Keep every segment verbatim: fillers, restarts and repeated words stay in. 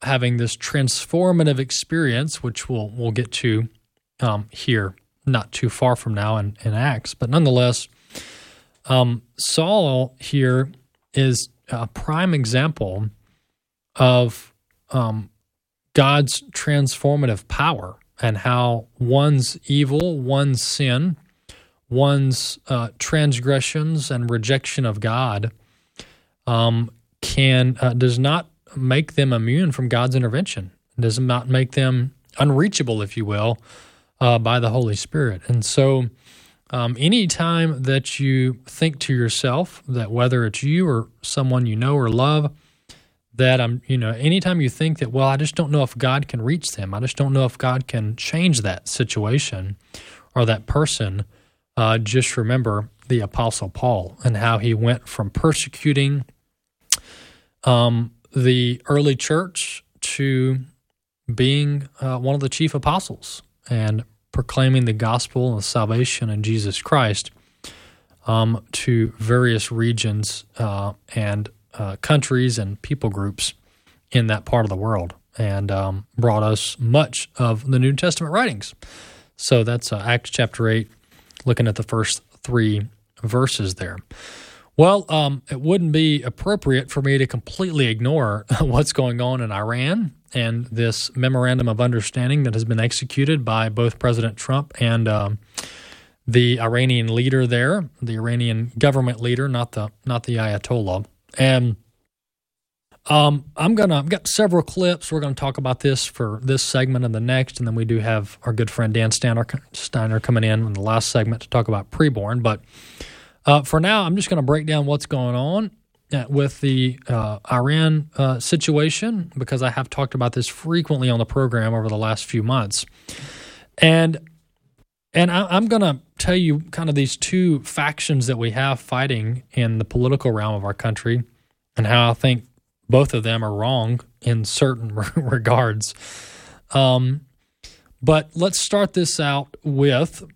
having this transformative experience, which we'll we'll get to um, here not too far from now in, in Acts. But nonetheless, um, Saul here is a prime example of um, God's transformative power and how one's evil, one's sin, one's uh, transgressions and rejection of God um, can uh, does not make them immune from God's intervention. It does not make them unreachable, if you will, uh, by the Holy Spirit. And so um, any time that you think to yourself that whether it's you or someone you know or love, that I'm, you know, anytime you think that, well, I just don't know if God can reach them, I just don't know if God can change that situation or that person, uh, just remember the Apostle Paul and how he went from persecuting um, the early church to being uh, one of the chief apostles and proclaiming the gospel and the salvation in Jesus Christ um, to various regions uh, and uh, countries and people groups in that part of the world, and um, brought us much of the New Testament writings. So that's uh, Acts chapter eight, looking at the first three verses there. Well, um, it wouldn't be appropriate for me to completely ignore what's going on in Iran and this memorandum of understanding that has been executed by both President Trump and um, the Iranian leader there, the Iranian government leader, not the not the Ayatollah. And um, I'm gonna I've got several clips. We're gonna talk about this for this segment and the next, and then we do have our good friend Dan Steiner, Steiner coming in in the last segment to talk about preborn. But Uh, for now, I'm just going to break down what's going on uh, with the uh, Iran uh, situation, because I have talked about this frequently on the program over the last few months. And and I, I'm going to tell you kind of these two factions that we have fighting in the political realm of our country and how I think both of them are wrong in certain regards. Um, but let's start this out with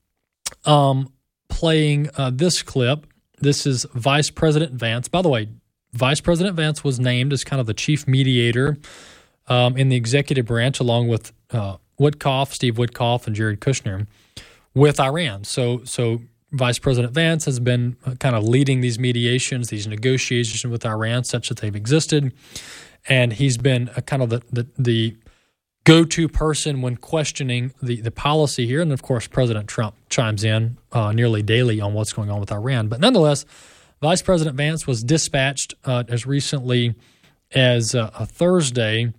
Um, playing uh, this clip. This is Vice President Vance. By the way, Vice President Vance was named as kind of the chief mediator um, in the executive branch, along with uh, Witkoff, Steve Witkoff, and Jared Kushner, with Iran. So, so Vice President Vance has been kind of leading these mediations, these negotiations with Iran, such that they've existed, and he's been a kind of the the, the go-to person when questioning the, the policy here. And, of course, President Trump chimes in uh, nearly daily on what's going on with Iran. But nonetheless, Vice President Vance was dispatched uh, as recently as uh, a Thursday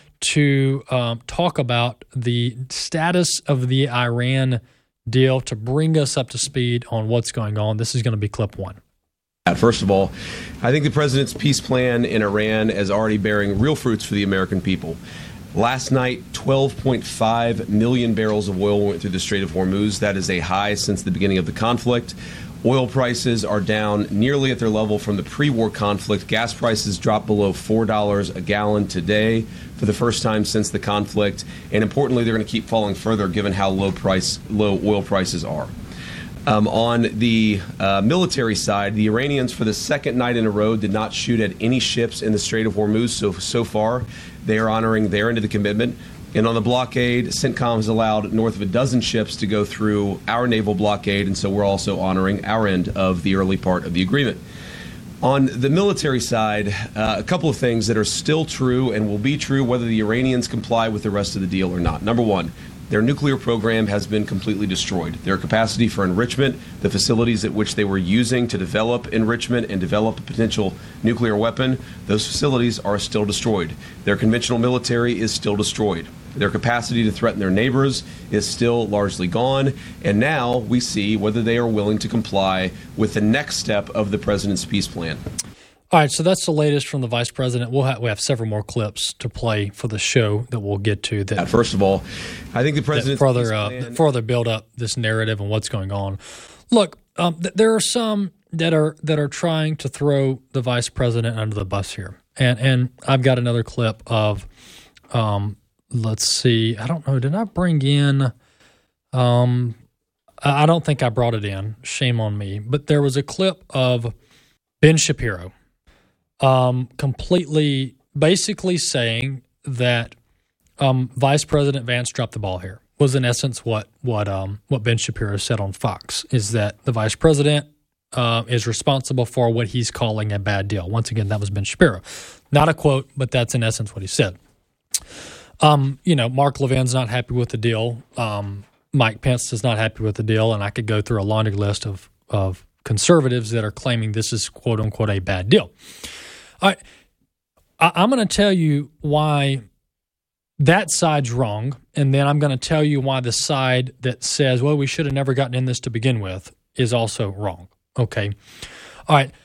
to um, talk about the status of the Iran deal to bring us up to speed on what's going on. This is going to be clip one. First of all, I think the president's peace plan in Iran is already bearing real fruits for the American people. Last night, twelve point five million barrels of oil went through the Strait of Hormuz. That is a high since the beginning of the conflict. Oil prices are down nearly at their level from the pre-war conflict. Gas prices dropped below four dollars a gallon today for the first time since the conflict. And importantly, they're going to keep falling further given how low price, low oil prices are. Um, on the uh, military side, the Iranians, for the second night in a row, did not shoot at any ships in the Strait of Hormuz. So, so far, they are honoring their end of the commitment. And on the blockade, CENTCOM has allowed north of a dozen ships to go through our naval blockade, and so we're also honoring our end of the early part of the agreement. On the military side, uh, a couple of things that are still true and will be true whether the Iranians comply with the rest of the deal or not. Number one, their nuclear program has been completely destroyed. Their capacity for enrichment, the facilities at which they were using to develop enrichment and develop a potential nuclear weapon, those facilities are still destroyed. Their conventional military is still destroyed. Their capacity to threaten their neighbors is still largely gone. And now we see whether they are willing to comply with the next step of the president's peace plan. All right, so that's the latest from the vice president. We'll have, we have several more clips to play for the show that we'll get to. That First of all, I think the president's further peace uh, plan- further build up this narrative and what's going on. Look, um, th- there are some that are that are trying to throw the vice president under the bus here, and and I've got another clip of, um, let's see, I don't know, did I bring in? Um, I don't think I brought it in. Shame on me, but there was a clip of Ben Shapiro. Um, completely, basically saying that um, Vice President Vance dropped the ball here was in essence what what um, what Ben Shapiro said on Fox, is that the vice president uh, is responsible for what he's calling a bad deal. Once again, that was Ben Shapiro. Not a quote, but that's in essence what he said. Um, you know, Mark Levin's not happy with the deal. Um, Mike Pence is not happy with the deal, and I could go through a laundry list of of conservatives that are claiming this is quote unquote a bad deal. All right, I, I'm going to tell you why that side's wrong, and then I'm going to tell you why the side that says, well, we should have never gotten in this to begin with, is also wrong. Okay. All right.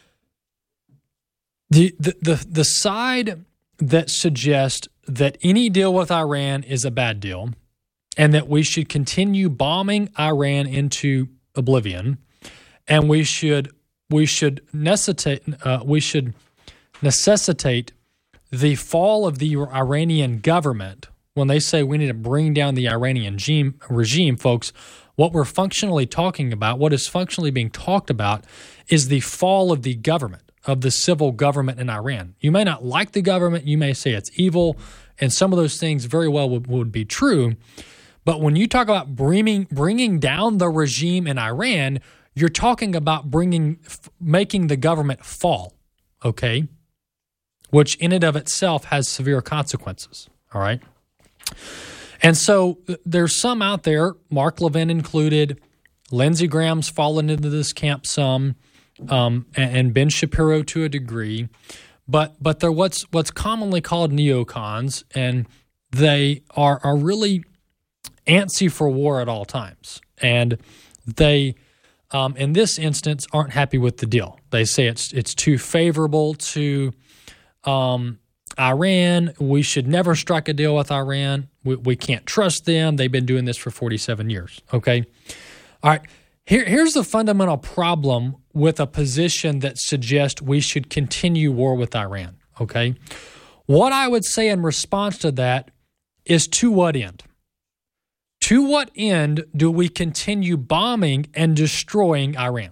The the the, the side that suggests that any deal with Iran is a bad deal and that we should continue bombing Iran into oblivion, and we should we should necessitate uh, we should necessitate the fall of the Iranian government. When they say we need to bring down the Iranian regime, regime, folks, what we're functionally talking about, what is functionally being talked about, is the fall of the government, of the civil government in Iran. You may not like the government, you may say it's evil, and some of those things very well would, would be true. But when you talk about bringing bringing down the regime in Iran, you're talking about bringing making the government fall, okay? Which in and of itself has severe consequences, all right? And so there's some out there, Mark Levin included, Lindsey Graham's fallen into this camp some, um, and, and Ben Shapiro to a degree, but but they're what's what's commonly called neocons, and they are are really antsy for war at all times, and they, um, in this instance, aren't happy with the deal. They say it's it's too favorable to Um, Iran. We should never strike a deal with Iran. We, we can't trust them. They've been doing this for forty-seven years. Okay. All right. Here, here's the fundamental problem with a position that suggests we should continue war with Iran. Okay. What I would say in response to that is, to what end? To what end do we continue bombing and destroying Iran?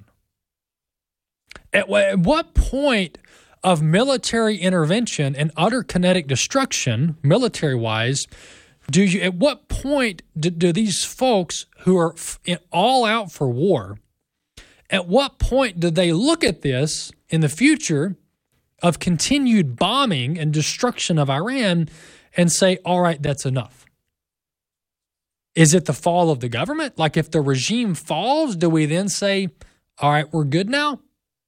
At, at what point of military intervention and utter kinetic destruction, military-wise, do you? At what point do, do these folks who are f- all out for war, at what point do they look at this in the future of continued bombing and destruction of Iran and say, all right, that's enough? Is it the fall of the government? Like if the regime falls, do we then say, all right, we're good now?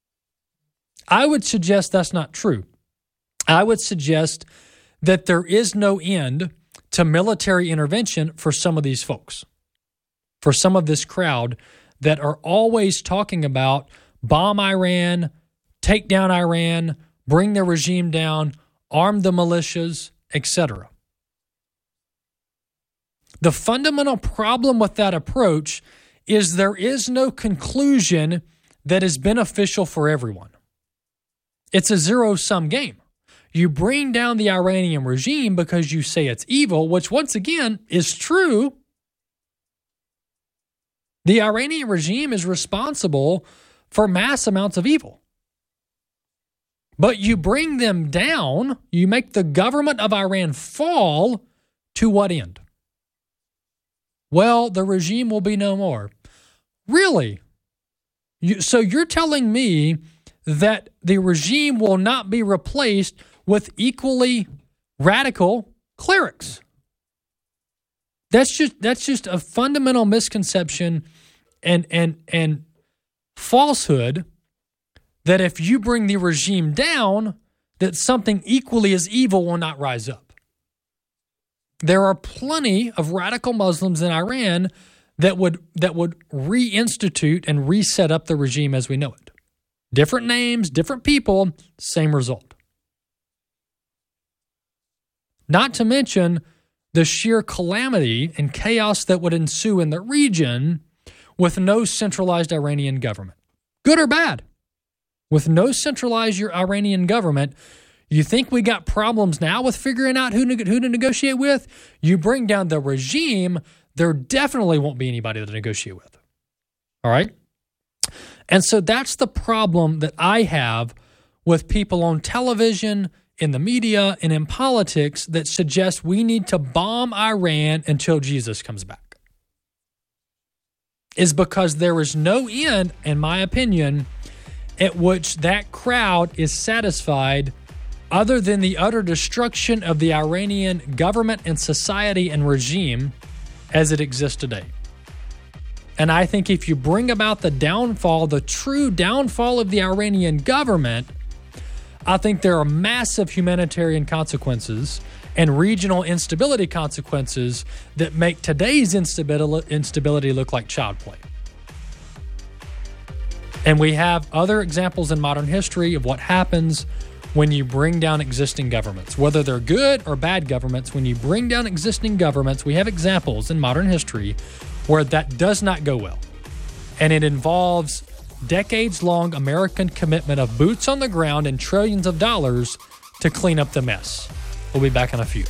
I would suggest that's not true. I would suggest that there is no end to military intervention for some of these folks, for some of this crowd that are always talking about bomb Iran, take down Iran, bring the regime down, arm the militias, et cetera. The fundamental problem with that approach is there is no conclusion that is beneficial for everyone. It's a zero-sum game. You bring down the Iranian regime because you say it's evil, which once again is true. The Iranian regime is responsible for mass amounts of evil. But you bring them down, you make the government of Iran fall, to what end? Well, the regime will be no more. Really? You, so you're telling me that the regime will not be replaced with equally radical clerics? That's just that's just a fundamental misconception and and and falsehood that if you bring the regime down, that something equally as evil will not rise up. There are plenty of radical Muslims in Iran that would that would reinstitute and reset up the regime as we know it. Different names, different people, same result. Not to mention the sheer calamity and chaos that would ensue in the region with no centralized Iranian government. Good or bad? With no centralized Iranian government, you think we got problems now with figuring out who, who to negotiate with? You bring down the regime, there definitely won't be anybody to negotiate with. All right? And so that's the problem that I have with people on television, in the media and in politics that suggest we need to bomb Iran until Jesus comes back is because there is no end, in my opinion, at which that crowd is satisfied other than the utter destruction of the Iranian government and society and regime as it exists today. And I think if you bring about the downfall, the true downfall of the Iranian government, I think there are massive humanitarian consequences and regional instability consequences that make today's instability, instability look like child play. And we have other examples in modern history of what happens when you bring down existing governments, whether they're good or bad governments. When you bring down existing governments, we have examples in modern history where that does not go well. And it involves decades-long American commitment of boots on the ground and trillions of dollars to clean up the mess. We'll be back in a few.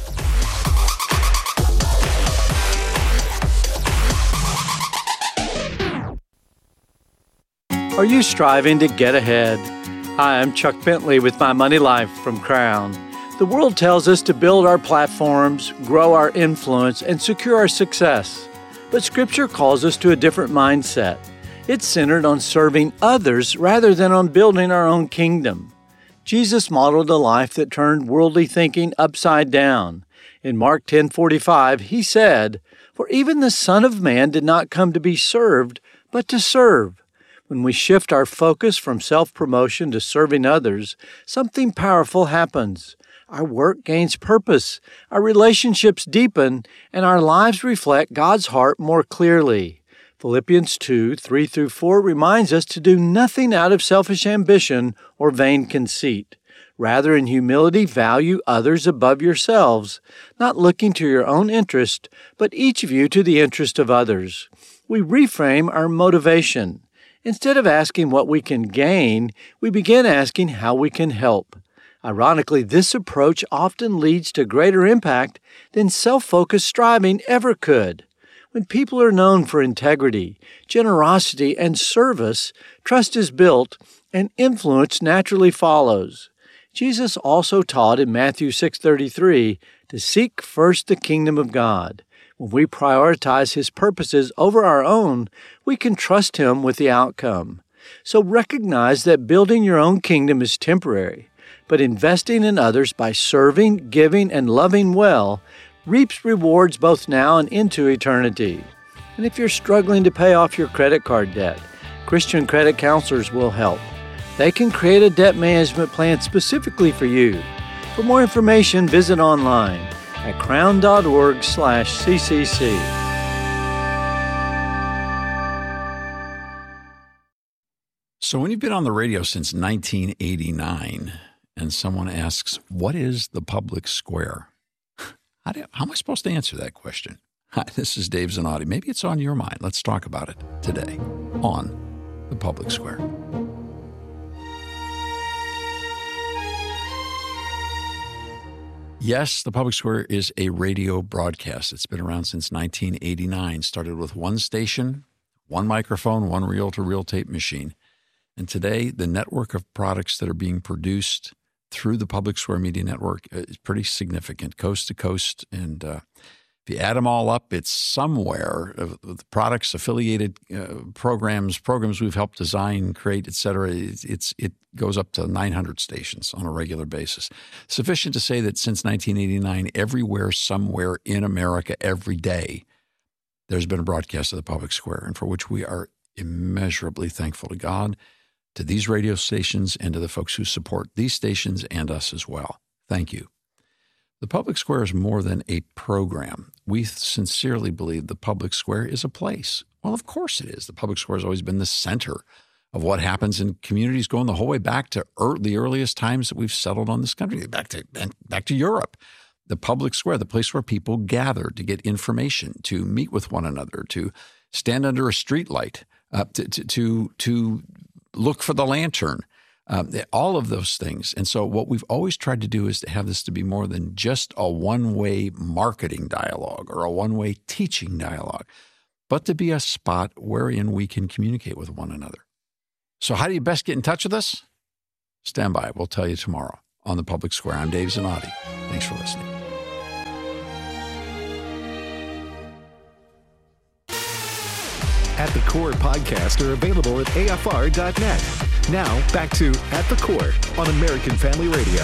Are you striving to get ahead? Hi, I'm Chuck Bentley with My Money Life from Crown. The world tells us to build our platforms, grow our influence, and secure our success. But Scripture calls us to a different mindset. It's centered on serving others rather than on building our own kingdom. Jesus modeled a life that turned worldly thinking upside down. In Mark ten forty-five, he said, "For even the Son of Man did not come to be served, but to serve." When we shift our focus from self-promotion to serving others, something powerful happens. Our work gains purpose, our relationships deepen, and our lives reflect God's heart more clearly. Philippians two, three through four reminds us to do nothing out of selfish ambition or vain conceit. Rather, in humility, value others above yourselves, not looking to your own interest, but each of you to the interest of others. We reframe our motivation. Instead of asking what we can gain, we begin asking how we can help. Ironically, this approach often leads to greater impact than self-focused striving ever could. When people are known for integrity, generosity, and service, trust is built and influence naturally follows. Jesus also taught in Matthew six thirty-three to seek first the kingdom of God. When we prioritize His purposes over our own, we can trust Him with the outcome. So recognize that building your own kingdom is temporary, but investing in others by serving, giving, and loving well reaps rewards both now and into eternity. And if you're struggling to pay off your credit card debt, Christian credit counselors will help. They can create a debt management plan specifically for you. For more information, visit online at crown.org slash ccc. So when you've been on the radio since nineteen eighty-nine and someone asks, what is the public square? How, do, how am I supposed to answer that question? Hi, this is Dave Zanotti. Maybe it's on your mind. Let's talk about it today on the Public Square. Yes, the Public Square is a radio broadcast. It's been around since nineteen eighty-nine. Started with one station, one microphone, one reel-to-reel tape machine. And today, the network of products that are being produced through the Public Square Media Network is pretty significant, coast to coast. And uh, if you add them all up, it's somewhere of the products, affiliated uh, programs, programs we've helped design, create, et cetera. It's, it's, it goes up to nine hundred stations on a regular basis. Sufficient to say that since nineteen eighty-nine, everywhere, somewhere in America, every day, there's been a broadcast of the Public Square, and for which we are immeasurably thankful to God, to these radio stations, and to the folks who support these stations and us as well. Thank you. The Public Square is more than a program. We sincerely believe the Public Square is a place. Well, of course it is. The Public Square has always been the center of what happens in communities going the whole way back to er- the earliest times that we've settled on this country, back to back to Europe. The Public Square, the place where people gather to get information, to meet with one another, to stand under a streetlight, uh, to, to to to look for the lantern, um, all of those things. And so what we've always tried to do is to have this to be more than just a one-way marketing dialogue or a one-way teaching dialogue, but to be a spot wherein we can communicate with one another. So how do you best get in touch with us? Stand by. We'll tell you tomorrow. on the Public Square. I'm Dave Zanotti. Thanks for listening. At the Core podcasts are available at A F R dot net. Now, back to At the Core on American Family Radio.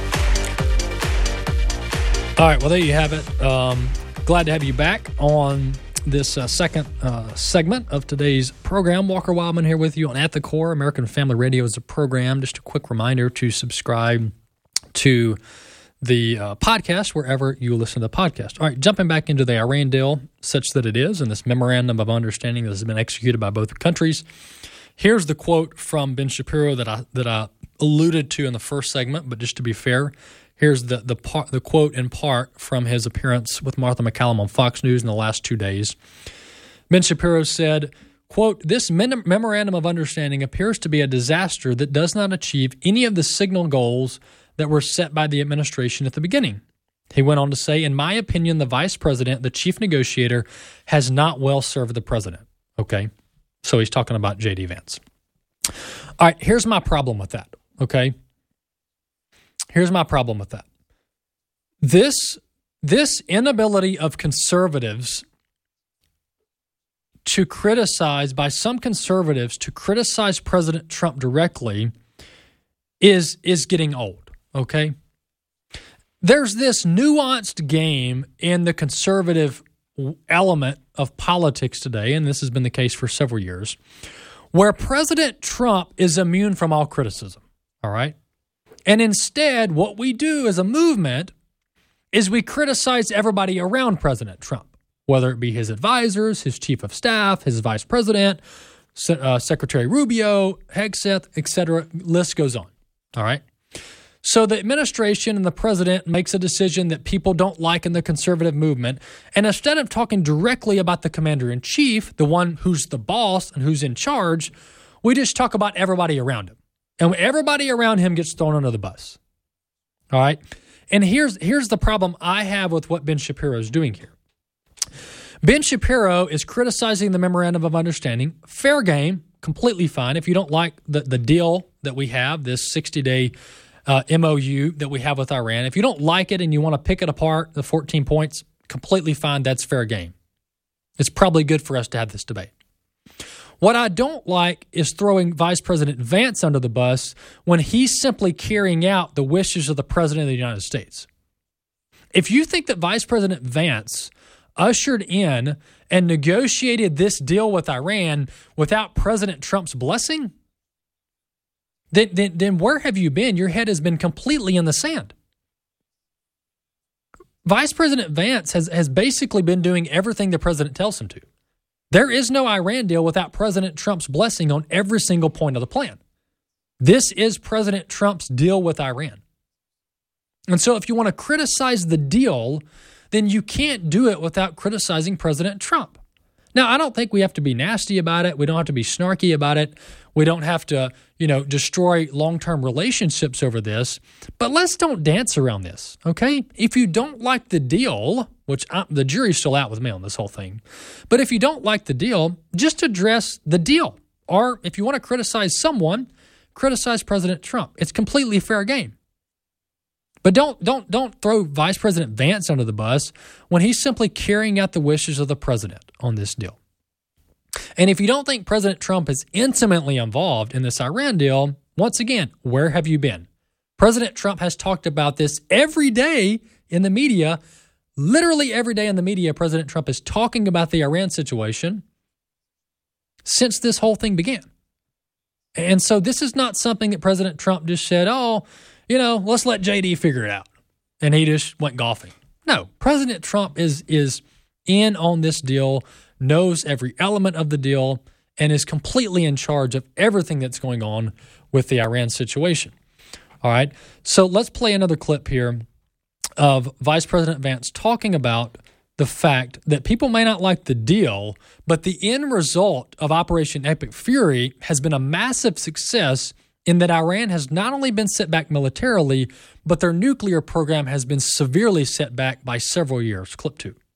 All right, well, there you have it. Um, glad to have you back on this uh, second uh, segment of today's program. Walker Wildman here with you on At the Core. American Family Radio is a program. Just a quick reminder to subscribe to the uh, podcast wherever you listen to the podcast. All right, jumping back into the Iran deal, such that it is, and this memorandum of understanding that has been executed by both countries. Here's the quote from Ben Shapiro that I that I alluded to in the first segment, but just to be fair, here's the the part, the quote in part from his appearance with Martha MacCallum on Fox News in the last two days. Ben Shapiro said, quote, "This mem- memorandum of understanding appears to be a disaster that does not achieve any of the signal goals that were set by the administration at the beginning." He went on to say, "In my opinion, the vice president, the chief negotiator, has not well served the president." Okay, so he's talking about J D Vance. All right, here's my problem with that, okay? Here's my problem with that. This, this inability of conservatives to criticize, by some conservatives, to criticize President Trump directly is, is getting old, okay? There's this nuanced game in the conservative element of politics today, and this has been the case for several years, where President Trump is immune from all criticism, all right? And instead, what we do as a movement is we criticize everybody around President Trump, whether it be his advisors, his chief of staff, his vice president, uh, Secretary Rubio, Hegseth, et cetera. List goes on, all right? So the administration and the president makes a decision that people don't like in the conservative movement, and instead of talking directly about the commander-in-chief, the one who's the boss and who's in charge, we just talk about everybody around him. And everybody around him gets thrown under the bus. All right? And here's here's the problem I have with what Ben Shapiro is doing here. Ben Shapiro is criticizing the Memorandum of Understanding. Fair game, completely fine. If you don't like the, the deal that we have, this sixty-day uh, M O U that we have with Iran, if you don't like it and you want to pick it apart, the fourteen points, completely fine. That's fair game. It's probably good for us to have this debate. What I don't like is throwing Vice President Vance under the bus when he's simply carrying out the wishes of the President of the United States. If you think that Vice President Vance ushered in and negotiated this deal with Iran without President Trump's blessing, then, then, then where have you been? Your head has been completely in the sand. Vice President Vance has, has basically been doing everything the president tells him to. There is no Iran deal without President Trump's blessing on every single point of the plan. This is President Trump's deal with Iran. And so if you want to criticize the deal, then you can't do it without criticizing President Trump. Now, I don't think we have to be nasty about it. We don't have to be snarky about it. We don't have to, you know, destroy long-term relationships over this. But let's don't dance around this, okay? If you don't like the deal, which I, the jury's still out with me on this whole thing, but if you don't like the deal, just address the deal. Or if you want to criticize someone, criticize President Trump. It's completely fair game. But don't don't don't throw Vice President Vance under the bus when he's simply carrying out the wishes of the president on this deal. And if you don't think President Trump is intimately involved in this Iran deal, once again, where have you been? President Trump has talked about this every day in the media. Literally every day in the media, President Trump is talking about the Iran situation since this whole thing began. And so this is not something that President Trump just said, oh, you know, let's let J D figure it out. And he just went golfing. No, President Trump is is in on this deal, knows every element of the deal, and is completely in charge of everything that's going on with the Iran situation. All right, so let's play another clip here of Vice President Vance talking about the fact that people may not like the deal, but the end result of Operation Epic Fury has been a massive success in that Iran has not only been set back militarily, but their nuclear program has been severely set back by several years. Clip two.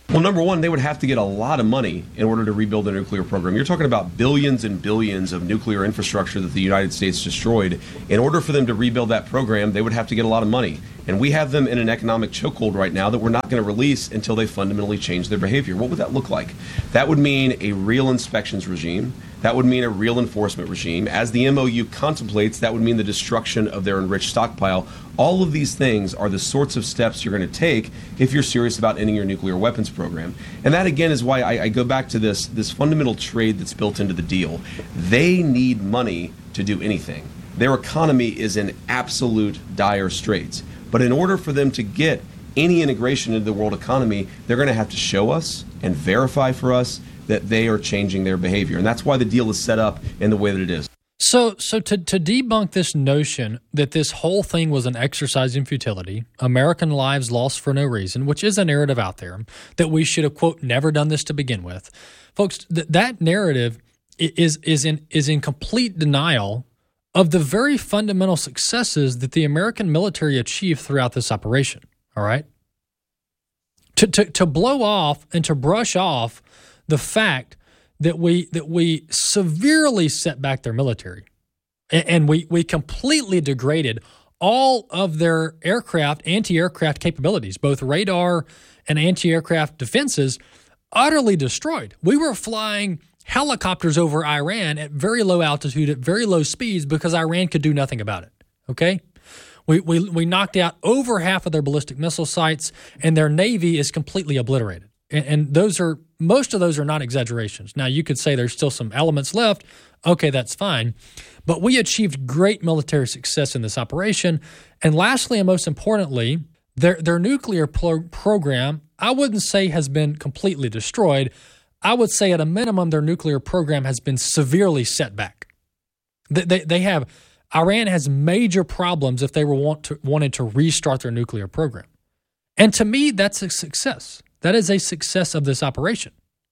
Well, number one, they would have to get a lot of money in order to rebuild their nuclear program. You're talking about billions and billions of nuclear infrastructure that the United States destroyed. In order for them to rebuild that program, they would have to get a lot of money. And we have them in an economic chokehold right now that we're not going to release until they fundamentally change their behavior. What would that look like? That would mean a real inspections regime. That would mean a real enforcement regime. As the M O U contemplates, that would mean the destruction of their enriched stockpile. All of these things are the sorts of steps you're going to take if you're serious about ending your nuclear weapons program. And that, again, is why I, I go back to this, this fundamental trade that's built into the deal. They need money to do anything. Their economy is in absolute dire straits. But in order for them to get any integration into the world economy, they're going to have to show us and verify for us that they are changing their behavior. And that's why the deal is set up in the way that it is. So so to, to debunk this notion that this whole thing was an exercise in futility, American lives lost for no reason, which is a narrative out there, that we should have, quote, never done this to begin with. Folks, th- that narrative is, is, in, is in complete denial of the very fundamental successes that the American military achieved throughout this operation, all right? To, to, to blow off and to brush off the fact that we that we severely set back their military, and, and we we completely degraded all of their aircraft, anti-aircraft capabilities, both radar and anti-aircraft defenses, utterly destroyed. We were flying helicopters over Iran at very low altitude, at very low speeds, because Iran could do nothing about it. Okay? We we we knocked out over half of their ballistic missile sites, and their Navy is completely obliterated. And, and those are most of those are not exaggerations. Now, you could say there's still some elements left. Okay, that's fine. But we achieved great military success in this operation. And lastly, and most importantly, their their nuclear pro- program, I wouldn't say has been completely destroyed. I would say at a minimum, their nuclear program has been severely set back. They, they, they have, Iran has major problems if they were want to, wanted to restart their nuclear program. And to me, that's a success. That is a success of this operation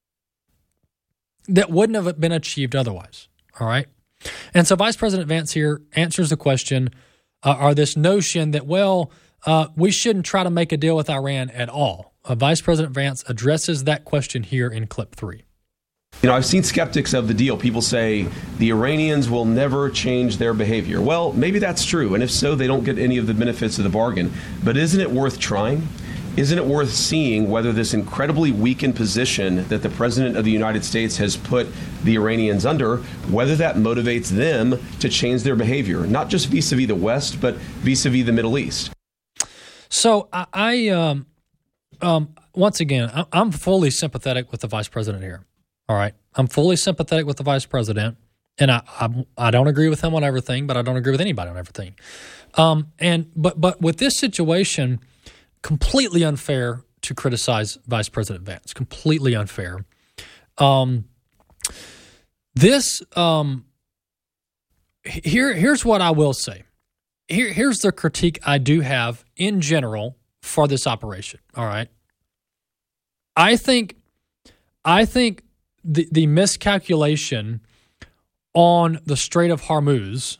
that wouldn't have been achieved otherwise, all right? And so Vice President Vance here answers the question, uh, or this notion that, well, uh, we shouldn't try to make a deal with Iran at all. Uh, Vice President Vance addresses that question here in clip three. You know, I've seen skeptics of the deal. People say the Iranians will never change their behavior. Well, maybe that's true, and if so, they don't get any of the benefits of the bargain. But isn't it worth trying? Isn't it worth seeing whether this incredibly weakened position that the President of the United States has put the Iranians under, whether that motivates them to change their behavior, not just vis-a-vis the West, but vis-a-vis the Middle East? So I, I um, um, once again, I, I'm fully sympathetic with the Vice President here. All right, I'm fully sympathetic with the Vice President, and I I, I don't agree with him on everything, but I don't agree with anybody on everything. Um, and but but with this situation, completely unfair to criticize Vice President Vance. Completely unfair. Um, this um, here here's what I will say. Here here's the critique I do have in general for this operation. All right, I think I think the the miscalculation on the Strait of Hormuz,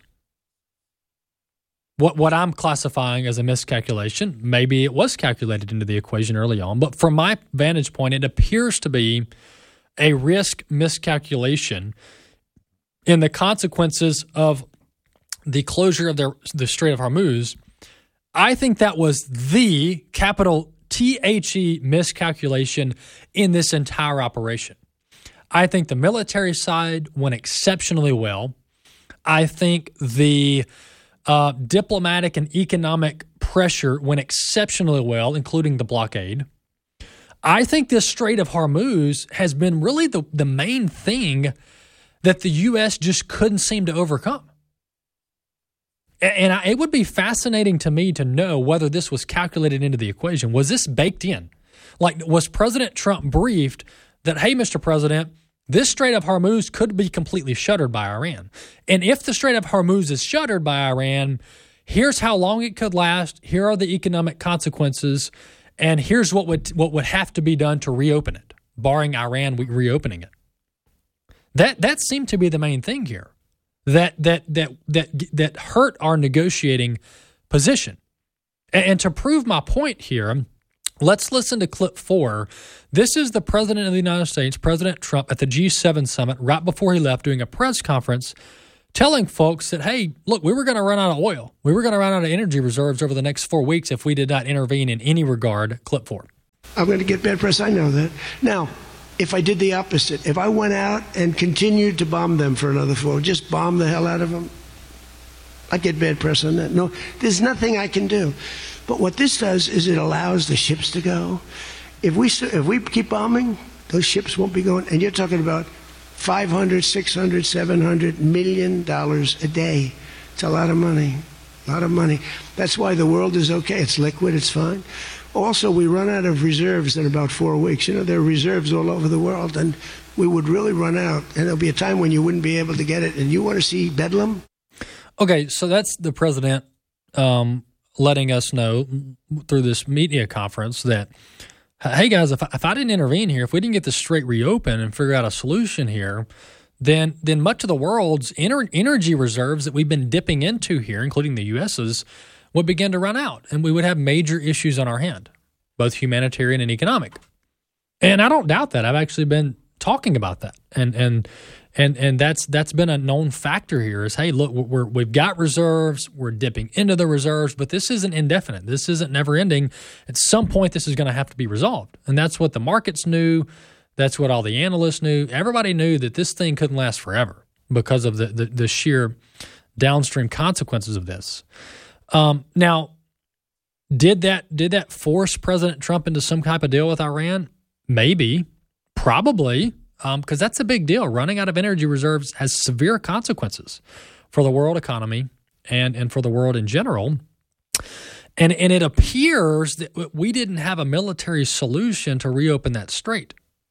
What what I'm classifying as a miscalculation, maybe it was calculated into the equation early on, but from my vantage point, it appears to be a risk miscalculation in the consequences of the closure of their, the Strait of Hormuz. I think that was the capital T H E miscalculation in this entire operation. I think the military side went exceptionally well. I think the Uh, diplomatic and economic pressure went exceptionally well, including the blockade. I think this Strait of Hormuz has been really the, the main thing that the U S just couldn't seem to overcome. And I, it would be fascinating to me to know whether this was calculated into the equation. Was this baked in? Like, was President Trump briefed that, hey, Mister President, this Strait of Hormuz could be completely shuttered by Iran. And if the Strait of Hormuz is shuttered by Iran, here's how long it could last, here are the economic consequences, and here's what would what would have to be done to reopen it, barring Iran reopening it. That that seemed to be the main thing here. That that that that that hurt our negotiating position. And, and to prove my point here, Let's listen to clip four. This is the President of the United States, President Trump, at the G seven summit right before he left, doing a press conference telling folks that, hey, look, we were going to run out of oil. We were going to run out of energy reserves over the next four weeks if we did not intervene in any regard. Clip four. I'm going to get bad press. I know that. Now, if I did the opposite, if I went out and continued to bomb them for another four, just bomb the hell out of them, I'd get bad press on that. No, there's nothing I can do. But what this does is it allows the ships to go. If we if we keep bombing, those ships won't be going. And you're talking about five hundred, six hundred, seven hundred million dollars a day. It's a lot of money, a lot of money. That's why the world is okay. It's liquid. It's fine. Also, we run out of reserves in about four weeks. You know, there are reserves all over the world, and we would really run out. And there'll be a time when you wouldn't be able to get it. And you want to see bedlam? Okay, so that's the president um, letting us know through this media conference that, hey, guys, if I, if I didn't intervene here, if we didn't get this straight reopen and figure out a solution here, then then much of the world's ener- energy reserves that we've been dipping into here, including the U S's, would begin to run out, and we would have major issues on our hand, both humanitarian and economic. And I don't doubt that. I've actually been talking about that, and and and and that's that's been a known factor here. Is hey, look, we're we've got reserves, we're dipping into the reserves, but this isn't indefinite. This isn't never ending. At some point, this is going to have to be resolved, and that's what the markets knew. That's what all the analysts knew. Everybody knew that this thing couldn't last forever because of the the, the sheer downstream consequences of this. Um, now, did that did that force President Trump into some type of deal with Iran? Maybe, probably, because um, that's a big deal. Running out of energy reserves has severe consequences for the world economy and, and for the world in general. And and it appears that we didn't have a military solution to reopen that strait,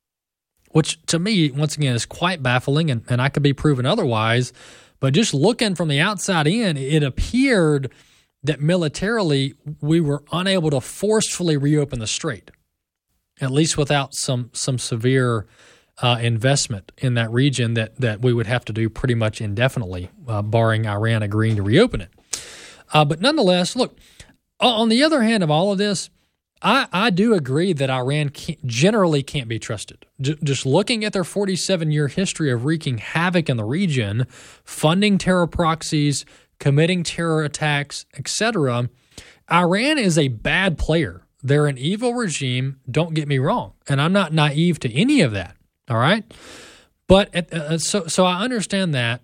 which to me, once again, is quite baffling, and, and I could be proven otherwise. But just looking from the outside in, it appeared that militarily we were unable to forcefully reopen the strait, at least without some some severe uh, investment in that region that, that we would have to do pretty much indefinitely, uh, barring Iran agreeing to reopen it. Uh, but nonetheless, look, on the other hand of all of this, I, I do agree that Iran can't, generally can't be trusted. J- just looking at their forty-seven-year history of wreaking havoc in the region, funding terror proxies, committing terror attacks, et cetera, Iran is a bad player. They're an evil regime, don't get me wrong, and I'm not naive to any of that, all right? But uh, so so I understand that,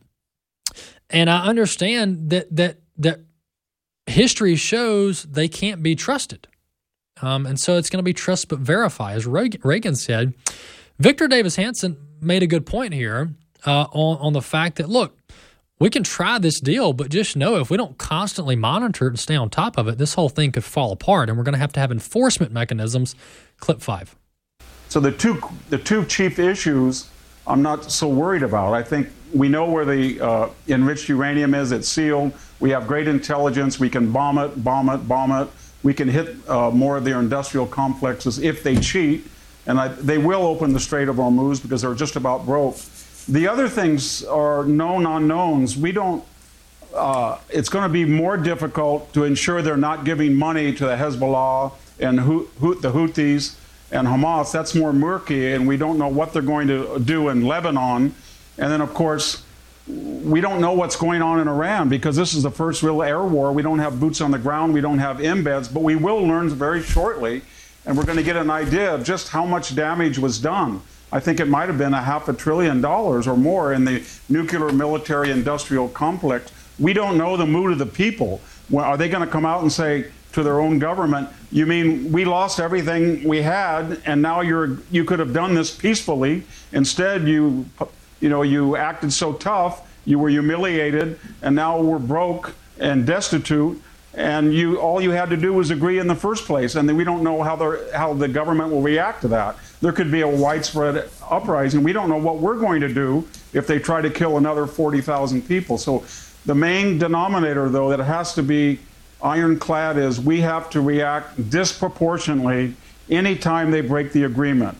and I understand that that that history shows they can't be trusted. Um, and so it's going to be trust but verify. As Reagan said, Victor Davis Hanson made a good point here uh, on, on the fact that, look, we can try this deal, but just know if we don't constantly monitor it and stay on top of it, this whole thing could fall apart, and we're going to have to have enforcement mechanisms. Clip five. So the two the two chief issues I'm not so worried about. I think we know where the uh, enriched uranium is. It's sealed. We have great intelligence. We can bomb it, bomb it, bomb it. We can hit uh, more of their industrial complexes if they cheat, and I, they will open the Strait of Hormuz because they're just about broke. The other things are known unknowns. We don't, uh, it's going to be more difficult to ensure they're not giving money to the Hezbollah and Ho- Ho- the Houthis and Hamas. That's more murky, and we don't know what they're going to do in Lebanon. And then, of course, we don't know what's going on in Iran because this is the first real air war. We don't have boots on the ground. We don't have embeds, but we will learn very shortly, and we're going to get an idea of just how much damage was done. I think it might have been a half a trillion dollars or more in the nuclear military industrial complex. We don't know the mood of the people. Well, are they going to come out and say to their own government, you mean we lost everything we had and now you're you could have done this peacefully? Instead, you you know, you acted so tough, you were humiliated, and now we're broke and destitute. And you, all you had to do was agree in the first place, and then we don't know how the how the government will react to that. There could be a widespread uprising. We don't know what we're going to do if they try to kill another forty thousand people. So the main denominator, though, that has to be ironclad is we have to react disproportionately anytime they break the agreement.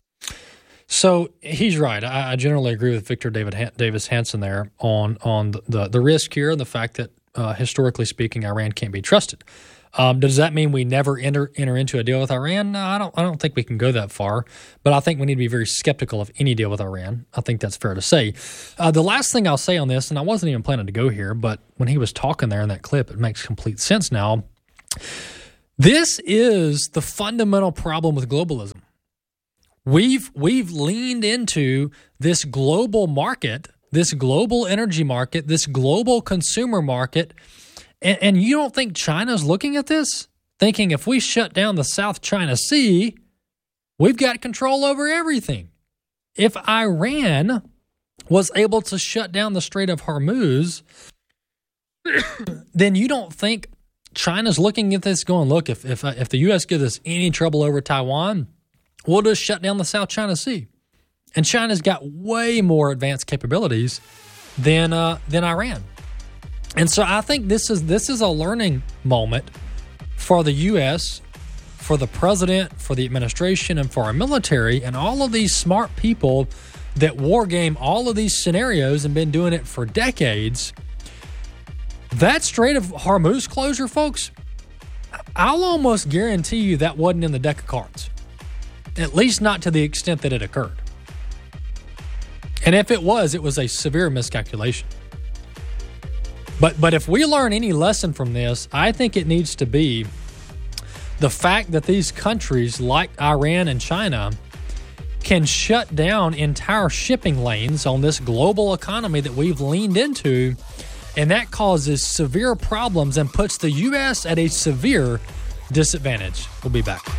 So he's right. I, I generally agree with Victor David Han- Davis Hanson there on on the, the, the risk here and the fact that, uh, historically speaking, Iran can't be trusted. Um, does that mean we never enter enter into a deal with Iran? No, I don't. I don't think we can go that far. But I think we need to be very skeptical of any deal with Iran. I think that's fair to say. Uh, the last thing I'll say on this, and I wasn't even planning to go here, but when he was talking there in that clip, it makes complete sense now. This is the fundamental problem with globalism. We've we've leaned into this global market, this global energy market, this global consumer market. And, and you don't think China's looking at this, thinking if we shut down the South China Sea, we've got control over everything. If Iran was able to shut down the Strait of Hormuz, then you don't think China's looking at this going, look, if if, if the U S gives us any trouble over Taiwan, we'll just shut down the South China Sea. And China's got way more advanced capabilities than uh, than Iran. And so I think this is this is a learning moment for the U S, for the president, for the administration, and for our military, and all of these smart people that war game all of these scenarios and been doing it for decades. That Strait of Hormuz closure, folks, I'll almost guarantee you that wasn't in the deck of cards, at least not to the extent that it occurred. And if it was, it was a severe miscalculation. But but if we learn any lesson from this, I think it needs to be the fact that these countries like Iran and China can shut down entire shipping lanes on this global economy that we've leaned into, and that causes severe problems and puts the U S at a severe disadvantage. We'll be back.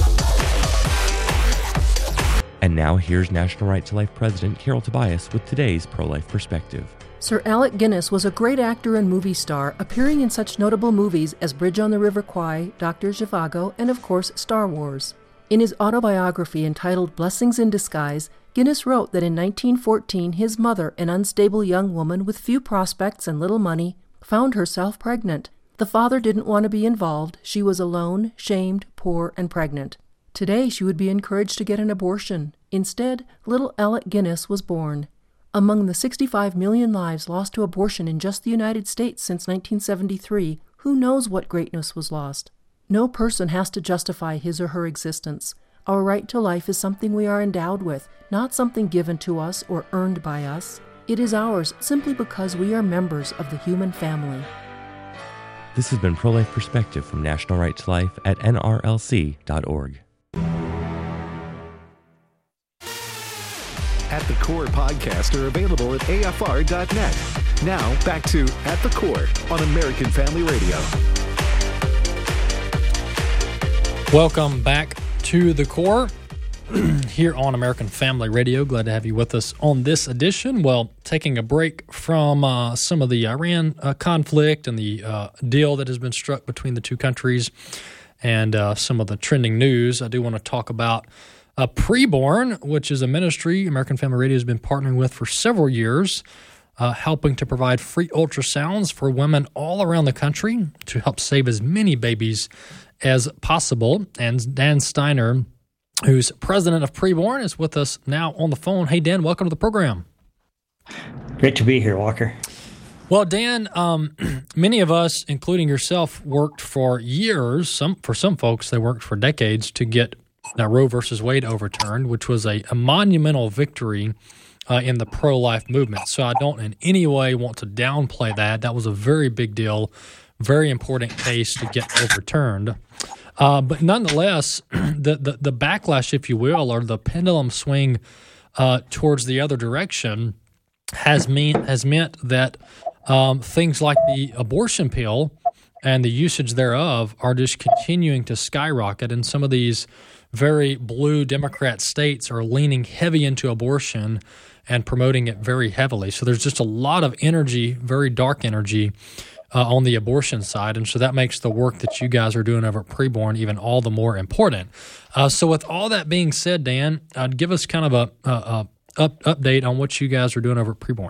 And now here's National Right to Life President Carol Tobias with today's Pro-Life Perspective. Sir Alec Guinness was a great actor and movie star, appearing in such notable movies as Bridge on the River Kwai, Doctor Zhivago, and of course Star Wars. In his autobiography entitled Blessings in Disguise, Guinness wrote that in nineteen fourteen his mother, an unstable young woman with few prospects and little money, found herself pregnant. The father didn't want to be involved. She was alone, shamed, poor, and pregnant. Today she would be encouraged to get an abortion. Instead, little Alec Guinness was born. Among the sixty-five million lives lost to abortion in just the United States since nineteen seventy-three, who knows what greatness was lost? No person has to justify his or her existence. Our right to life is something we are endowed with, not something given to us or earned by us. It is ours simply because we are members of the human family. This has been Pro-Life Perspective from National Right to Life at N R L C dot org. At the Core podcasts are available at A F R dot net. Now, back to At the Core on American Family Radio. Welcome back to The Core here on American Family Radio. Glad to have you with us on this edition. Well, taking a break from uh, some of the Iran uh, conflict and the uh, deal that has been struck between the two countries and uh, some of the trending news, I do want to talk about Uh, Preborn, which is a ministry American Family Radio has been partnering with for several years, uh, helping to provide free ultrasounds for women all around the country to help save as many babies as possible. And Dan Steiner, who's president of Preborn, is with us now on the phone. Hey, Dan, welcome to the program. Great to be here, Walker. Well, Dan, um, many of us, including yourself, worked for years. Some for some folks, they worked for decades to get Now, Roe versus Wade overturned, which was a, a monumental victory uh, in the pro-life movement. So I don't in any way want to downplay that. That was a very big deal, very important case to get overturned. Uh, but nonetheless, the, the, the backlash, if you will, or the pendulum swing uh, towards the other direction has, mean, has meant that um, things like the abortion pill and the usage thereof are just continuing to skyrocket. And some of these very blue Democrat states are leaning heavy into abortion and promoting it very heavily. So there's just a lot of energy, very dark energy, uh, on the abortion side. And so that makes the work that you guys are doing over at Preborn even all the more important. Uh, so with all that being said, Dan, uh, give us kind of a, a, a up, update on what you guys are doing over at Preborn.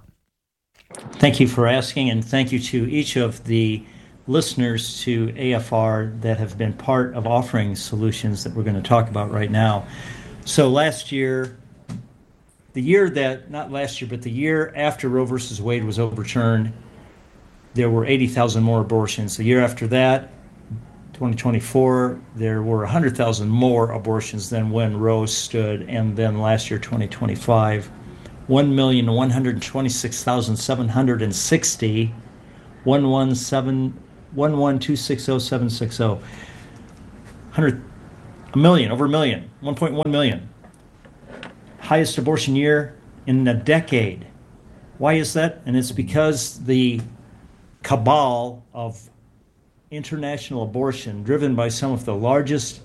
Thank you for asking, and thank you to each of the listeners to A F R that have been part of offering solutions that we're going to talk about right now. So last year, the year that, not last year, but the year after Roe versus Wade was overturned, there were eighty thousand more abortions. The year after that, twenty twenty-four, there were one hundred thousand more abortions than when Roe stood, and then last year, twenty twenty-five, one million one hundred twenty-six thousand seven hundred sixty, one one seven one one two six zero seven six zero, hundred a million, over a million, one point one million. Highest abortion year in a decade. Why is that? And it's because the cabal of international abortion, driven by some of the largest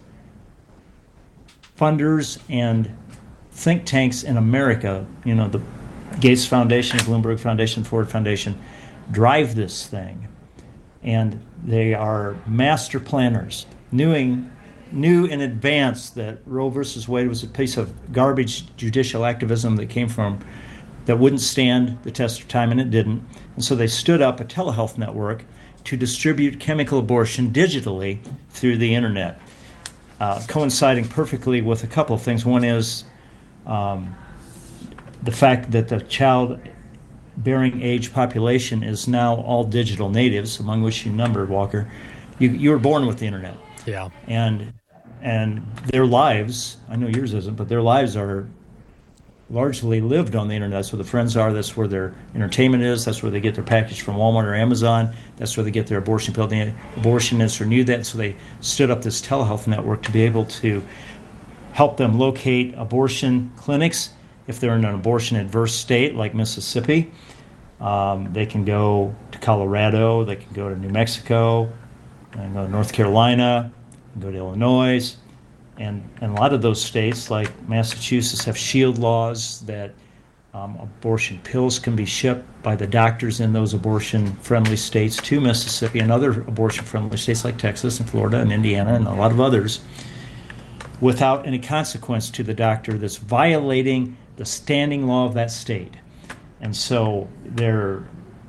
funders and think tanks in America, you know, the Gates Foundation, Bloomberg Foundation, Ford Foundation, drive this thing. And they are master planners, knowing, knew in advance that Roe versus Wade was a piece of garbage judicial activism that came from, that wouldn't stand the test of time, and it didn't. And so they stood up a telehealth network to distribute chemical abortion digitally through the internet, uh, coinciding perfectly with a couple of things. One is um, the fact that the child-bearing age population is now all digital natives, among which you numbered, Walker. You, you were born with the internet. Yeah. And and their lives, I know yours isn't, but their lives are largely lived on the internet. That's where the friends are. That's where their entertainment is. That's where they get their package from Walmart or Amazon. That's where they get their abortion pill. The abortionists knew that, so they stood up this telehealth network to be able to help them locate abortion clinics. If they're in an abortion-adverse state like Mississippi, um, they can go to Colorado. They can go to New Mexico, and go to North Carolina, and go to Illinois. And, and a lot of those states, like Massachusetts, have shield laws that um, abortion pills can be shipped by the doctors in those abortion-friendly states to Mississippi and other abortion-friendly states like Texas and Florida and Indiana and a lot of others without any consequence to the doctor that's violating the standing law of that state. And so they're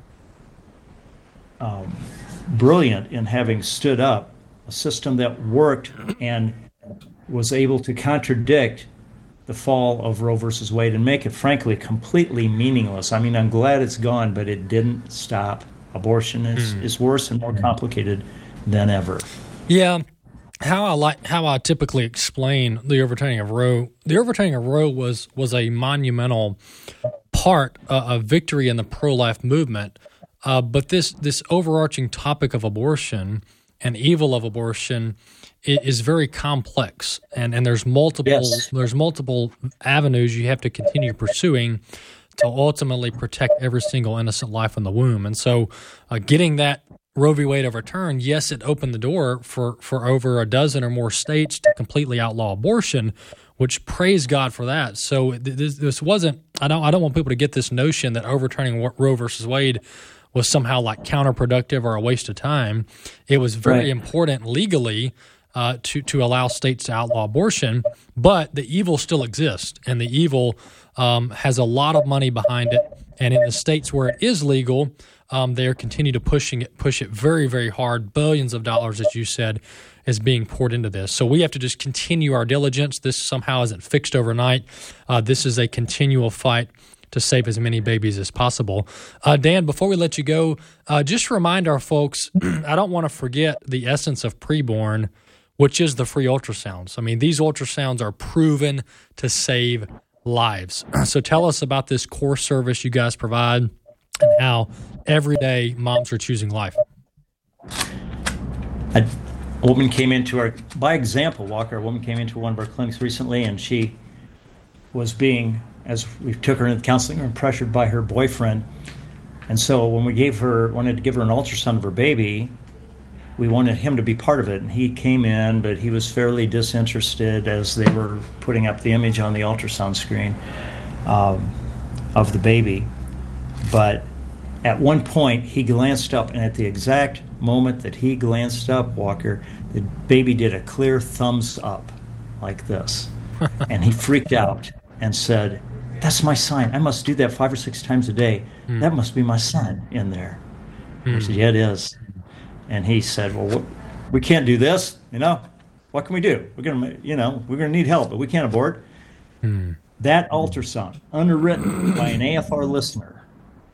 um, brilliant in having stood up a system that worked and was able to contradict the fall of Roe versus Wade and make it, frankly, completely meaningless. I mean, I'm glad it's gone, but it didn't stop. Abortion is, mm. is worse and more complicated than ever. Yeah. How I like how I typically explain the overturning of Roe. The overturning of Roe was was a monumental part uh, of victory in the pro-life movement. Uh, but this this overarching topic of abortion and evil of abortion is very complex, and, and there's multiple yes. there's multiple avenues you have to continue pursuing to ultimately protect every single innocent life in the womb. And so, uh, getting that Roe v. Wade overturned, yes, it opened the door for for over a dozen or more states to completely outlaw abortion, which praise God for that. So this, this wasn't. I don't. I don't want people to get this notion that overturning Roe versus Wade was somehow like counterproductive or a waste of time. It was very right. important legally. Uh, to to allow states to outlaw abortion, but the evil still exists, and the evil um, has a lot of money behind it. And in the states where it is legal, um, they are continue to pushing it, push it very, very hard. Billions of dollars, as you said, is being poured into this. So we have to just continue our diligence. This somehow isn't fixed overnight. Uh, this is a continual fight to save as many babies as possible. Uh, Dan, before we let you go, uh, just remind our folks, I don't want to forget the essence of preborn, which is the free ultrasounds. I mean, these ultrasounds are proven to save lives. So tell us about this core service you guys provide and how every day moms are choosing life. A woman came into our, by example, Walker, a woman came into one of our clinics recently, and she was being, as we took her into counseling, and pressured by her boyfriend. And so when we gave her, wanted to give her an ultrasound of her baby, we wanted him to be part of it, and he came in, but he was fairly disinterested as they were putting up the image on the ultrasound screen um, of the baby. But at one point, he glanced up, and at the exact moment that he glanced up, Walker, the baby did a clear thumbs up like this. And he freaked out and said, "That's my son. I must do that five or six times a day. Mm. That must be my son in there." Mm. I said, "Yeah, it is." And he said, "Well, what, we can't do this, you know. What can we do? We're gonna, you know, we're gonna need help, but we can't abort." Hmm. That ultrasound, underwritten by an A F R listener,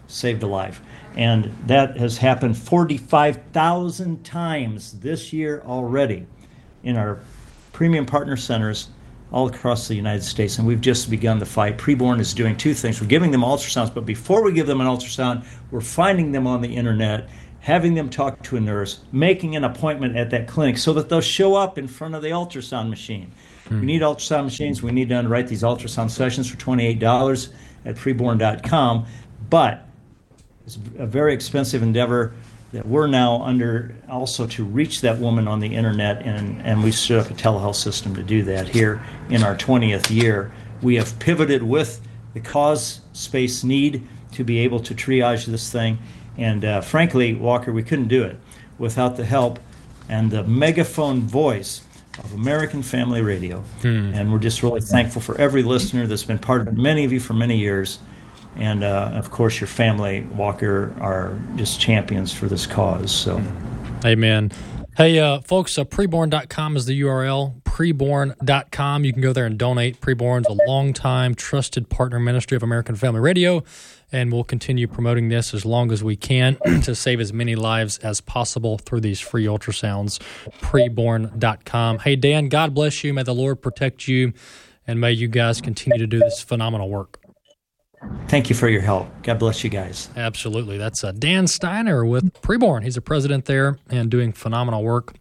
saved a life. And that has happened forty-five thousand times this year already in our premium partner centers all across the United States, and we've just begun the fight. Preborn is doing two things. We're giving them ultrasounds, but before we give them an ultrasound, we're finding them on the internet, having them talk to a nurse, making an appointment at that clinic so that they'll show up in front of the ultrasound machine. Hmm. We need ultrasound machines. We need to underwrite these ultrasound sessions for twenty-eight dollars at preborn dot com, but it's a very expensive endeavor that we're now under also to reach that woman on the internet, and, and we stood up a telehealth system to do that here in our twentieth year. We have pivoted with the cause space need to be able to triage this thing, and uh, frankly, Walker, we couldn't do it without the help and the megaphone voice of American Family Radio. Hmm. And we're just really thankful for every listener that's been part of it, many of you for many years. And, uh, of course, your family, Walker, are just champions for this cause. So, amen. Hey, uh, folks, uh, preborn dot com is the U R L, preborn dot com. You can go there and donate. Preborn's a long-time trusted partner ministry of American Family Radio, and we'll continue promoting this as long as we can to save as many lives as possible through these free ultrasounds, preborn dot com. Hey, Dan, God bless you. May the Lord protect you, and may you guys continue to do this phenomenal work. Thank you for your help. God bless you guys. Absolutely. That's uh, Dan Steiner with Preborn. He's a president there and doing phenomenal work.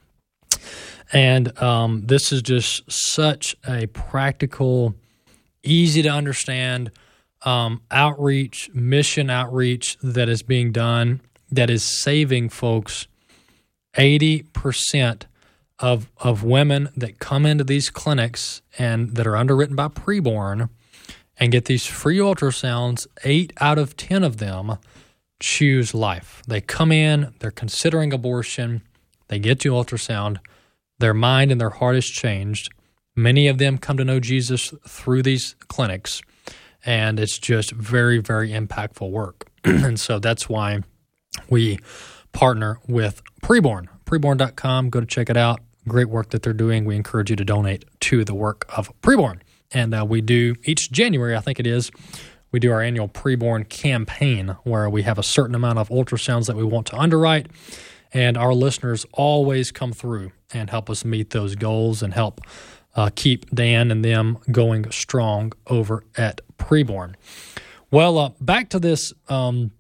And um, this is just such a practical, easy to understand um, outreach, mission outreach that is being done that is saving folks eighty percent of, of women that come into these clinics and that are underwritten by Preborn and get these free ultrasounds. Eight out of ten of them choose life. They come in, they're considering abortion, they get to ultrasound, their mind and their heart is changed. Many of them come to know Jesus through these clinics, and it's just very, very impactful work. And so that's why we partner with Preborn. preborn dot com, go to check it out. Great work that they're doing. We encourage you to donate to the work of Preborn. And uh, we do, each January, I think it is, we do our annual Preborn campaign where we have a certain amount of ultrasounds that we want to underwrite, and our listeners always come through and help us meet those goals and help uh, keep Dan and them going strong over at Preborn. Well, uh, back to this um,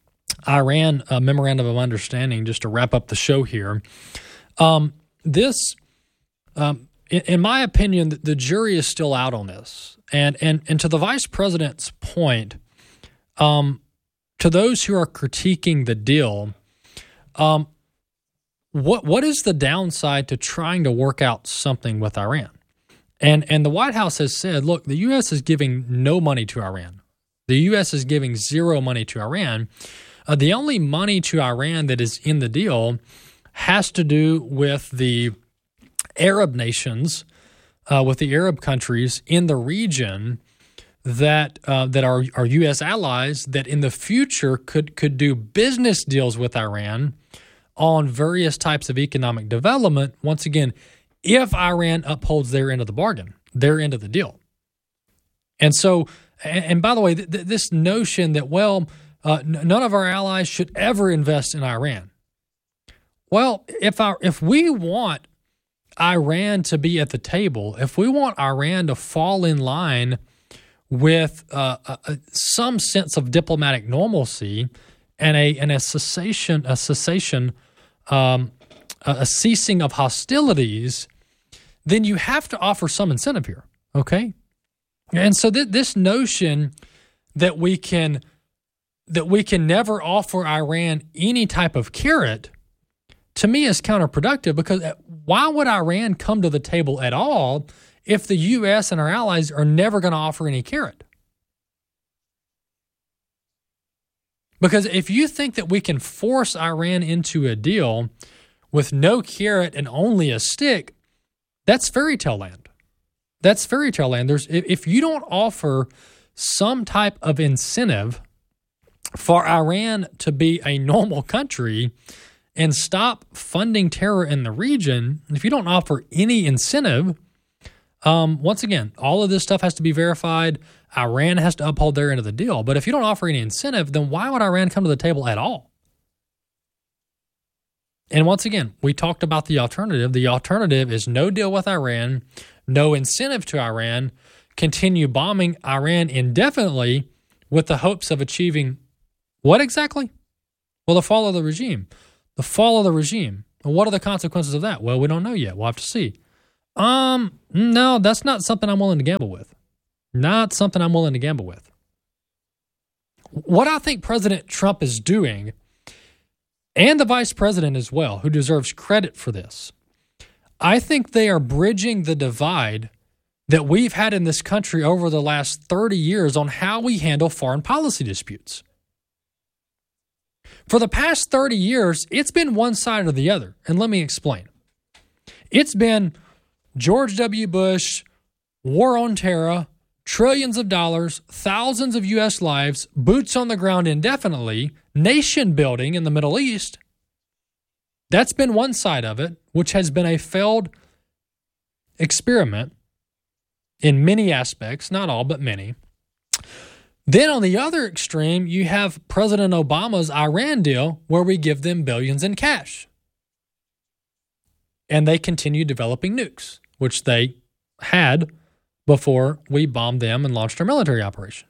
Iran uh, Memorandum of Understanding, just to wrap up the show here. Um, this... Um, In my opinion, the jury is still out on this. And and, and to the vice president's point, um, to those who are critiquing the deal, um, what what is the downside to trying to work out something with Iran? And and the White House has said, look, the U S is giving no money to Iran. The U S is giving zero money to Iran. Uh, the only money to Iran that is in the deal has to do with the Arab nations, uh, with the Arab countries in the region that uh, that are, are U S allies that in the future could could do business deals with Iran on various types of economic development, once again, if Iran upholds their end of the bargain, their end of the deal. And so, and, and by the way, th- th- this notion that, well, uh, n- none of our allies should ever invest in Iran. Well, if our if we want Iran to be at the table, if we want Iran to fall in line with uh, a, some sense of diplomatic normalcy and a and a cessation, a cessation, um, a, a ceasing of hostilities, then you have to offer some incentive here. Okay, and so th- this notion that we can that we can never offer Iran any type of carrot, to me, is counterproductive, because why would Iran come to the table at all if the U S and our allies are never going to offer any carrot? Because if you think that we can force Iran into a deal with no carrot and only a stick, that's fairy tale land. That's fairy tale land. There's, if you don't offer some type of incentive for Iran to be a normal country and stop funding terror in the region, if you don't offer any incentive, Um, once again, all of this stuff has to be verified. Iran has to uphold their end of the deal. But if you don't offer any incentive, then why would Iran come to the table at all? And once again, we talked about the alternative. The alternative is no deal with Iran, no incentive to Iran, continue bombing Iran indefinitely with the hopes of achieving what exactly? Well, the fall of the regime. The fall of the regime. And what are the consequences of that? Well, we don't know yet. We'll have to see. Um, no, that's not something I'm willing to gamble with. Not something I'm willing to gamble with. What I think President Trump is doing, and the vice president as well, who deserves credit for this, I think they are bridging the divide that we've had in this country over the last thirty years on how we handle foreign policy disputes. For the past thirty years, it's been one side or the other. And let me explain. It's been George W. Bush, war on terror, trillions of dollars, thousands of U S lives, boots on the ground indefinitely, nation building in the Middle East. That's been one side of it, which has been a failed experiment in many aspects, not all, but many. Then on the other extreme, you have President Obama's Iran deal, where we give them billions in cash. And they continue developing nukes, which they had before we bombed them and launched our military operation.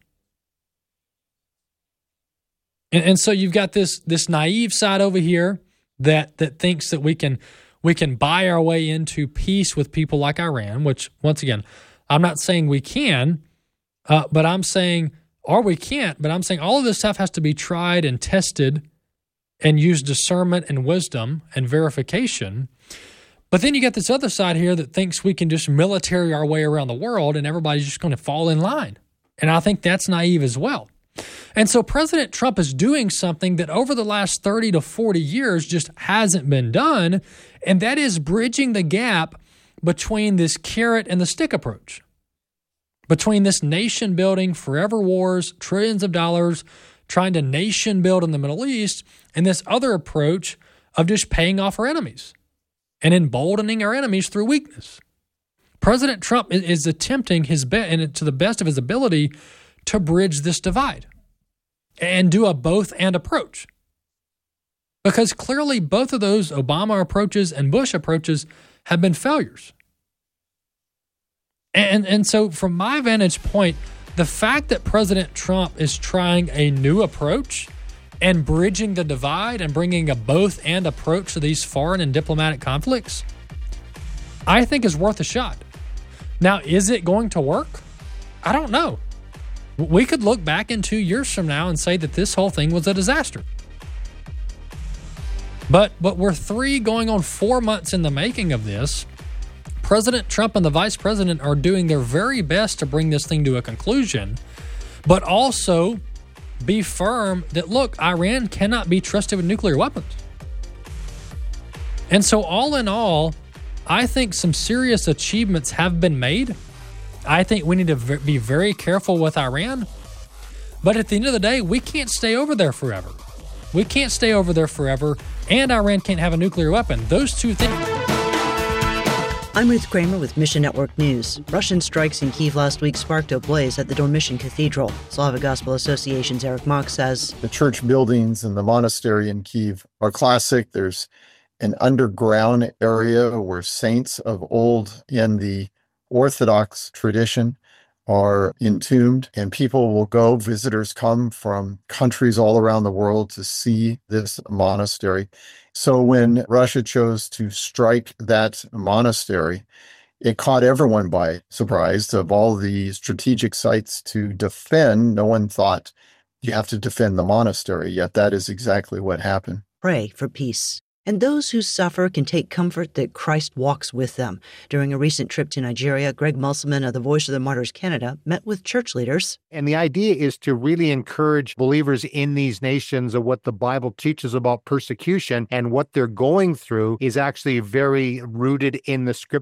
And, and so you've got this, this naive side over here that, that thinks that we can, we can buy our way into peace with people like Iran, which, once again, I'm not saying we can, uh, but I'm saying, or we can't, but I'm saying all of this stuff has to be tried and tested and use discernment and wisdom and verification. But then you got this other side here that thinks we can just military our way around the world and everybody's just going to fall in line. And I think that's naive as well. And so President Trump is doing something that over the last thirty to forty years just hasn't been done, and that is bridging the gap between this carrot and the stick approach, between this nation building, forever wars, trillions of dollars, trying to nation build in the Middle East, and this other approach of just paying off our enemies and emboldening our enemies through weakness. President Trump is attempting his best, and to the best of his ability, to bridge this divide and do a both and approach. Because clearly both of those Obama approaches and Bush approaches have been failures. And, and so from my vantage point, the fact that President Trump is trying a new approach and bridging the divide and bringing a both and approach to these foreign and diplomatic conflicts, I think is worth a shot. Now, is it going to work? I don't know. We could look back in two years from now and say that this whole thing was a disaster. But but we're three going on four months in the making of this. President Trump and the vice president are doing their very best to bring this thing to a conclusion, but also be firm that, look, Iran cannot be trusted with nuclear weapons. And so all in all, I think some serious achievements have been made. I think we need to be very careful with Iran. But at the end of the day, we can't stay over there forever. We can't stay over there forever, and Iran can't have a nuclear weapon. Those two things. I'm Ruth Kramer with Mission Network News. Russian strikes in Kyiv last week sparked a blaze at the Dormition Cathedral. Slavic Gospel Association's Eric Mock says, the church buildings and the monastery in Kyiv are classic. There's an underground area where saints of old in the Orthodox tradition are entombed, and people will go, visitors come from countries all around the world to see this monastery. So when Russia chose to strike that monastery, it caught everyone by surprise. Of all the strategic sites to defend, no one thought you have to defend the monastery, yet that is exactly what happened. Pray for peace. And those who suffer can take comfort that Christ walks with them. During a recent trip to Nigeria, Greg Musselman of the Voice of the Martyrs Canada met with church leaders. And the idea is to really encourage believers in these nations of what the Bible teaches about persecution, and what they're going through is actually very rooted in the Scripture.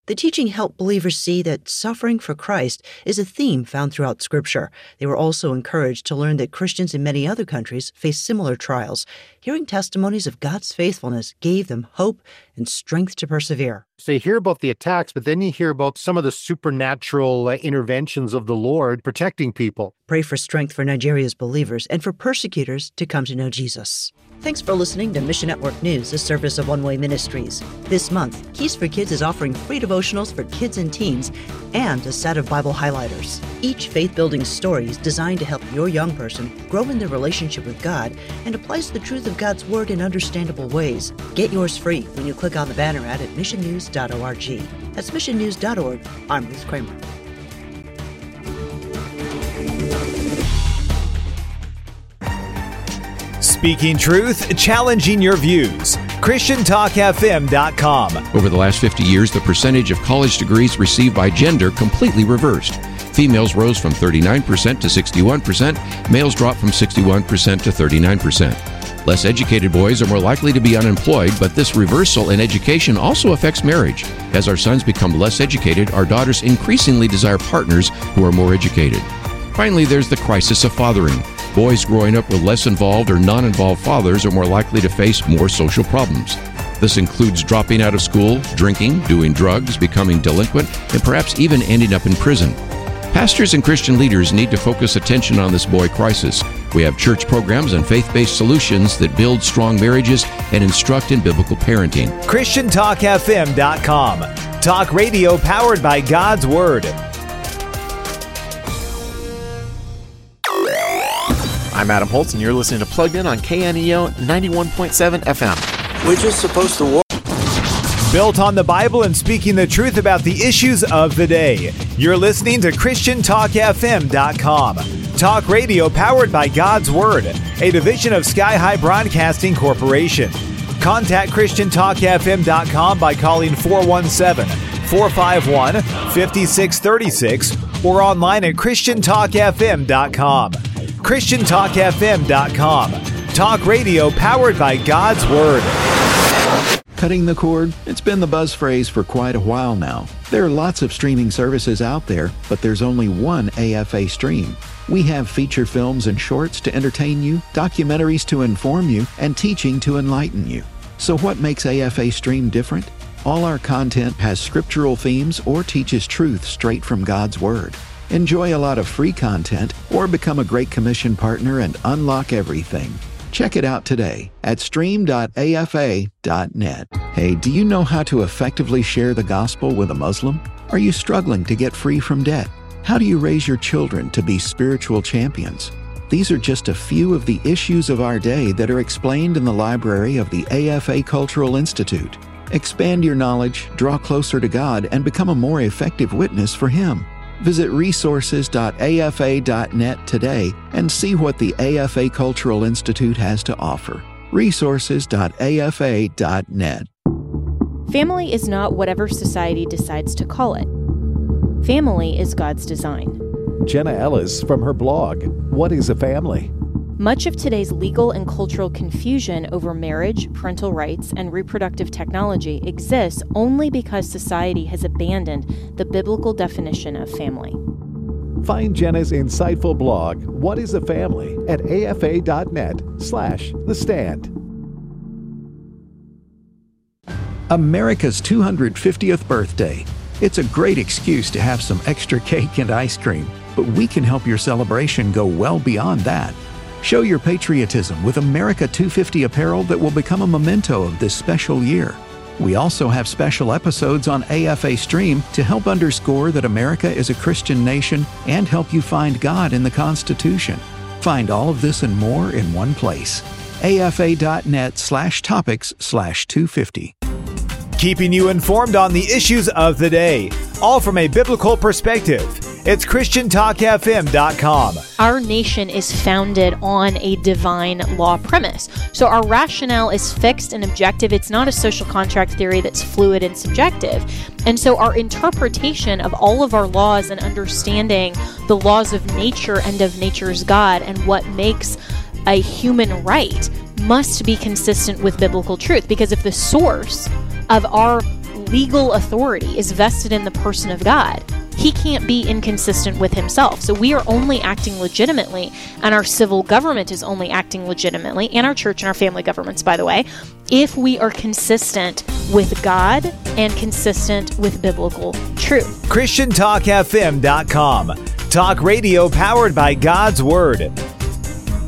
The teaching helped believers see that suffering for Christ is a theme found throughout Scripture. They were also encouraged to learn that Christians in many other countries face similar trials. Hearing testimonies of God's faithfulness gave them hope and strength to persevere. So you hear about the attacks, but then you hear about some of the supernatural uh, interventions of the Lord protecting people. Pray for strength for Nigeria's believers and for persecutors to come to know Jesus. Thanks for listening to Mission Network News, a service of One Way Ministries. This month, Keys for Kids is offering free devotionals for kids and teens and a set of Bible highlighters. Each faith-building story is designed to help your young person grow in their relationship with God and applies the truth of God's Word in understandable ways. Get yours free when you click on the banner ad at mission news dot org. That's mission news dot org. I'm Ruth Kramer. Speaking truth, challenging your views. Christian Talk F M dot com. Over the last fifty years, the percentage of college degrees received by gender completely reversed. Females rose from thirty-nine percent to sixty-one percent. Males dropped from sixty-one percent to thirty-nine percent. Less educated boys are more likely to be unemployed, but this reversal in education also affects marriage. As our sons become less educated, our daughters increasingly desire partners who are more educated. Finally, there's the crisis of fathering. Boys growing up with less involved or non-involved fathers are more likely to face more social problems. This includes dropping out of school, drinking, doing drugs, becoming delinquent, and perhaps even ending up in prison. Pastors and Christian leaders need to focus attention on this boy crisis. We have church programs and faith-based solutions that build strong marriages and instruct in biblical parenting. Christian Talk F M dot com. Talk radio powered by God's Word. I'm Adam Holtz, and you're listening to Plugged In on K N E O ninety-one point seven F M. We're just supposed to walk. Built on the Bible and speaking the truth about the issues of the day. You're listening to Christian Talk F M dot com. Talk radio powered by God's Word, a division of Sky High Broadcasting Corporation. Contact Christian Talk F M dot com by calling four one seven, four five one, five six three six or online at Christian Talk F M dot com. Christian Talk F M dot com. Talk radio powered by God's Word. Cutting the cord? It's been the buzz phrase for quite a while now. There are lots of streaming services out there, but there's only one A F A Stream. We have feature films and shorts to entertain you, documentaries to inform you, and teaching to enlighten you. So what makes A F A Stream different? All our content has scriptural themes or teaches truth straight from God's Word. Enjoy a lot of free content or become a Great Commission partner and unlock everything. Check it out today at stream dot A F A dot net. Hey, do you know how to effectively share the gospel with a Muslim? Are you struggling to get free from debt? How do you raise your children to be spiritual champions? These are just a few of the issues of our day that are explained in the library of the A F A Cultural Institute. Expand your knowledge, draw closer to God, and become a more effective witness for Him. Visit resources dot A F A dot net today and see what the A F A Cultural Institute has to offer. resources dot A F A dot net. Family is not whatever society decides to call it. Family is God's design. Jenna Ellis from her blog, What is a Family? Much of today's legal and cultural confusion over marriage, parental rights, and reproductive technology exists only because society has abandoned the biblical definition of family. Find Jenna's insightful blog, What is a Family, at A F A dot net slash The Stand. America's two hundred fiftieth birthday. It's a great excuse to have some extra cake and ice cream, but we can help your celebration go well beyond that. Show your patriotism with America two fifty apparel that will become a memento of this special year. We also have special episodes on A F A Stream to help underscore that America is a Christian nation and help you find God in the Constitution. Find all of this and more in one place. A F A dot net slash topics slash 250. Keeping you informed on the issues of the day, all from a biblical perspective. It's Christian Talk F M dot com. Our nation is founded on a divine law premise. So our rationale is fixed and objective. It's not a social contract theory that's fluid and subjective. And so our interpretation of all of our laws and understanding the laws of nature and of nature's God and what makes a human right must be consistent with biblical truth. Because if the source of our legal authority is vested in the person of God, he can't be inconsistent with himself. So we are only acting legitimately, and our civil government is only acting legitimately, and our church and our family governments, by the way, if we are consistent with God and consistent with biblical truth. Christian Talk F M dot com. Talk radio powered by God's Word.